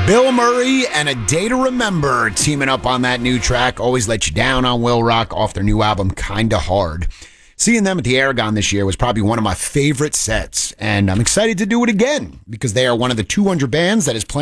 Bill Murray and A Day to Remember teaming up on that new track. Always Let You Down on Will Rock off their new album, Kinda Hard. Seeing them at the Aragon this year was probably one of my favorite sets, and I'm excited to do it again because they are one of the 200 bands that is playing